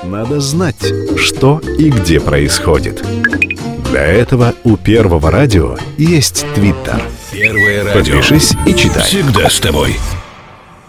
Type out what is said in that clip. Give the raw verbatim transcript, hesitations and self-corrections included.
Надо знать, что и где происходит. Для этого у Первого радио есть Твиттер. Первое радио. Подпишись и читай. Всегда с тобой.